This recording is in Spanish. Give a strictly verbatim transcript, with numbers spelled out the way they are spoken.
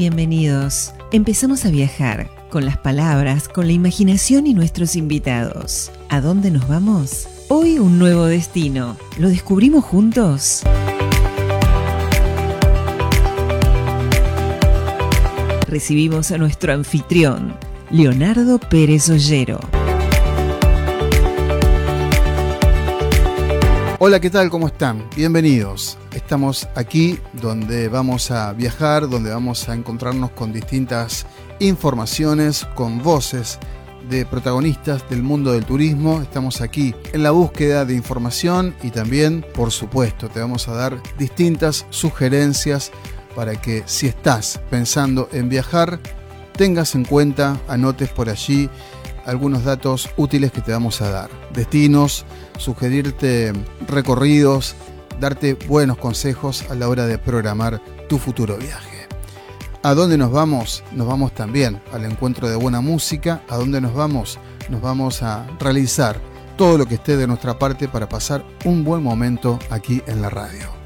Bienvenidos. Empezamos a viajar con las palabras, con la imaginación y nuestros invitados. ¿A dónde nos vamos? Hoy un nuevo destino. ¿Lo descubrimos juntos? Recibimos a nuestro anfitrión, Leonardo Pérez Ollero. Hola, ¿qué tal? ¿Cómo están? Bienvenidos. Estamos aquí donde vamos a viajar, donde vamos a encontrarnos con distintas informaciones, con voces de protagonistas del mundo del turismo. Estamos aquí en la búsqueda de información y también, por supuesto, te vamos a dar distintas sugerencias para que si estás pensando en viajar, tengas en cuenta, anotes por allí algunos datos útiles que te vamos a dar. Destinos, sugerirte recorridos, darte buenos consejos a la hora de programar tu futuro viaje. ¿A dónde nos vamos? Nos vamos también al encuentro de buena música. ¿A dónde nos vamos? Nos vamos a realizar todo lo que esté de nuestra parte para pasar un buen momento aquí en la radio.